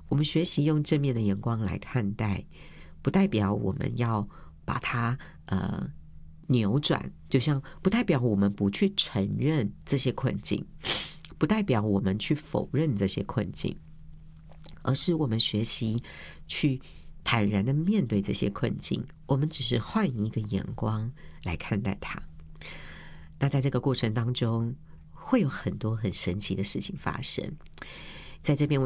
我们学习用正面的眼光来看待，不代表我们要把它扭转，就像不代表我们不去承认这些困境，不代表我们去否认这些困境，而是我们学习去坦然的面对这些困境，我们只是换一个眼光来看待它。那在这个过程当中，会有很多很神奇的事情发生。在这边